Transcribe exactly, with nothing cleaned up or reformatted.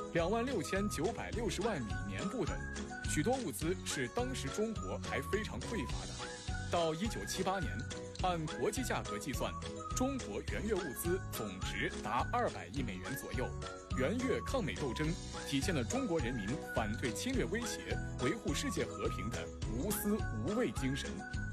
两万六千九百六十万米年不等，许多物资是当时中国还非常匮乏的。到一九七八年，按国际价格计算，中国援越物资总值达二百亿美元左右。援越抗美斗争体现了中国人民反对侵略威胁、维护世界和平的无私无畏精神。